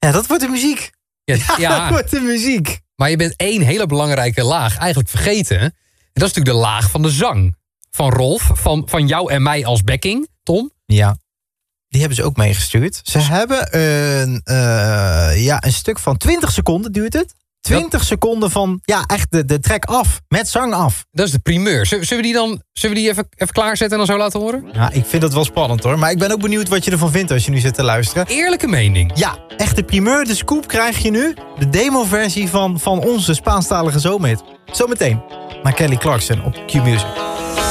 Ja, dat wordt de muziek. Ja, dat wordt de muziek. Maar je bent één hele belangrijke laag eigenlijk vergeten. En dat is natuurlijk de laag van de zang. Van Rolf, van jou en mij als backing, Tom. Ja, die hebben ze ook meegestuurd. Ze hebben een stuk van 20 seconden duurt het. 20 seconden van, echt de track af. Met zang af. Dat is de primeur. Zullen we die even klaarzetten en dan zo laten horen? Ja, ik vind dat wel spannend hoor. Maar ik ben ook benieuwd wat je ervan vindt als je nu zit te luisteren. Eerlijke mening. Ja, echt de primeur, de scoop krijg je nu. De demo-versie van onze Spaanstalige zomerhit. Zometeen naar Kelly Clarkson op Q-Music.